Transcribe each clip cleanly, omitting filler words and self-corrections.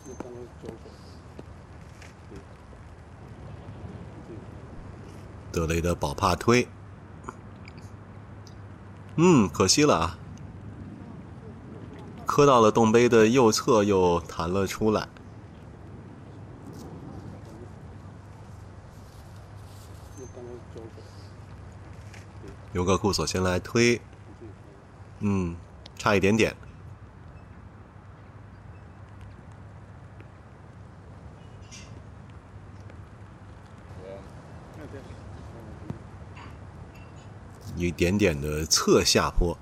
德雷的宝帕推，可惜了啊，磕到了洞杯的右侧，又弹了出来。尤格库索先来推，差一点点。一点点的侧下坡，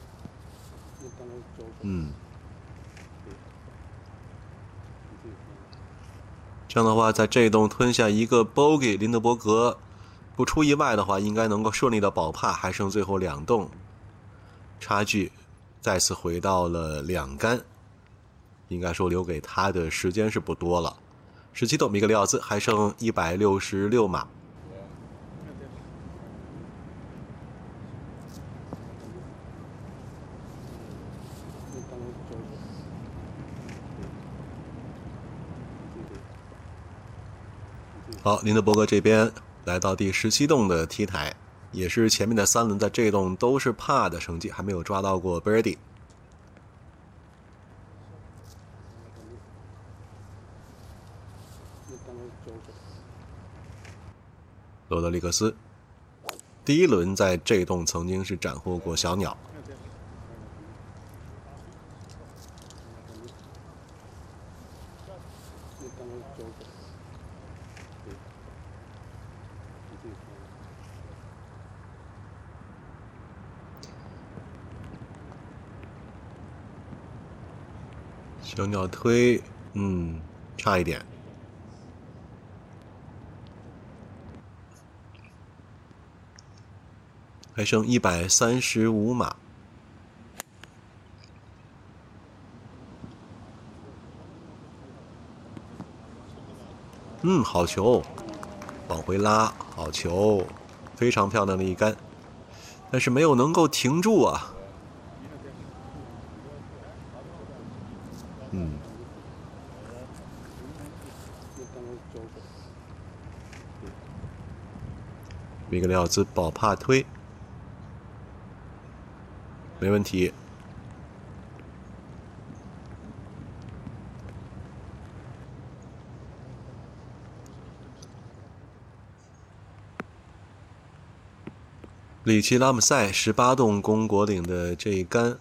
这样的话，在这一洞吞下一个 bogey， 林德伯格不出意外的话，应该能够顺利的保帕，还剩最后2洞，差距再次回到了2杆，应该说留给他的时间是不多了。17洞米格里奥兹还剩166码。好，林德伯格这边来到第17洞的 T 台，也是前面的3轮在这一洞都是帕的成绩，还没有抓到过 birdie。罗德里克斯第1轮在这一洞曾经是斩获过小鸟。小鸟推，差一点。还剩135码。好球，往回拉，好球，非常漂亮的一杆，但是没有能够停住啊。米格里奥兹保帕推，没问题。里奇拉姆塞18洞公果岭的这一杆，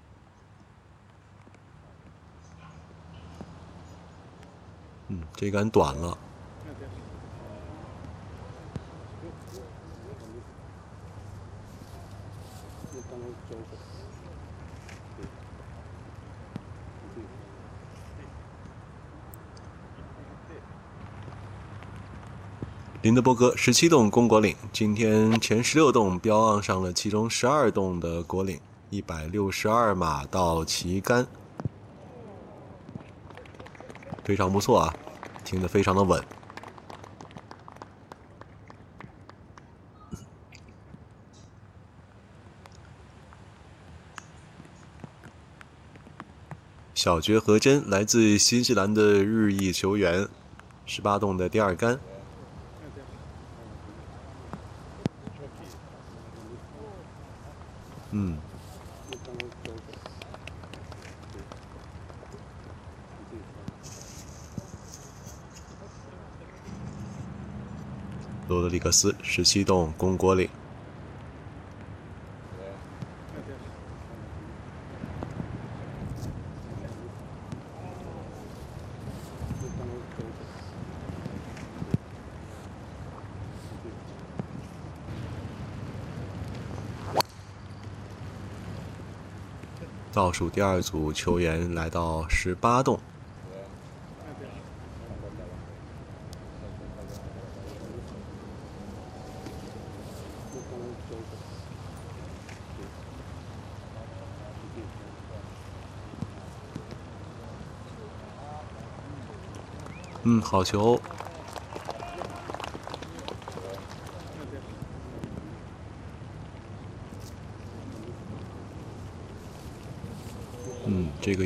这杆短了。林德伯格17洞公果岭，今天前16洞标昂上了其中12洞的果岭，162码到旗杆，非常不错啊，停得非常的稳。小绝和真来自新西兰的日裔球员，18洞的第2杆。罗德里克斯17洞公果岭。倒数第2组球员来到18洞。好球，